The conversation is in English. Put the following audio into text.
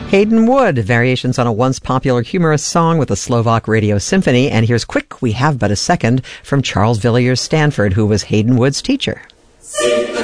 Hayden Wood, variations on a once popular humorous song with the Slovak Radio Symphony. And here's Quick, We Have But a Second from Charles Villiers Stanford, who was Hayden Wood's teacher.